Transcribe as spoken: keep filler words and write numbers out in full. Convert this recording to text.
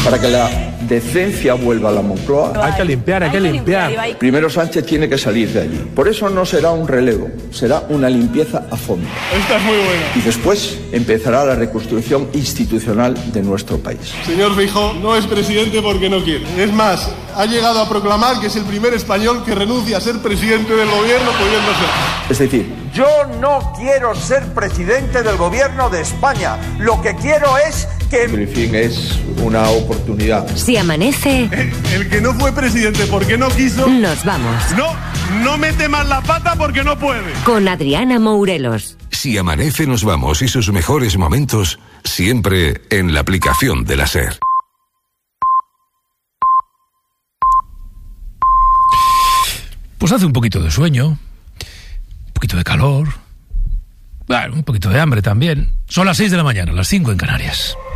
Para que la decencia vuelva a la Moncloa, hay que limpiar, hay que limpiar. primero Sánchez tiene que salir de allí. Por eso no será un relevo, será una limpieza a fondo. Esta es muy buena. Y después empezará la reconstrucción institucional de nuestro país. Señor Feijóo no es presidente porque no quiere. Es más, ha llegado a proclamar que es el primer español que renuncia a ser presidente del gobierno pudiendo ser. Es decir, yo no quiero ser presidente del gobierno de España. Lo que quiero es que... el briefing es una oportunidad. Si amanece... El, el que no fue presidente porque no quiso... Nos vamos. No, no mete más la pata porque no puede. Con Adriana Mourelos. Si amanece nos vamos y sus mejores momentos siempre en la aplicación de la SER. Pues hace un poquito de sueño, un poquito de calor, bueno, un poquito de hambre también. Son las seis de la mañana, las cinco en Canarias.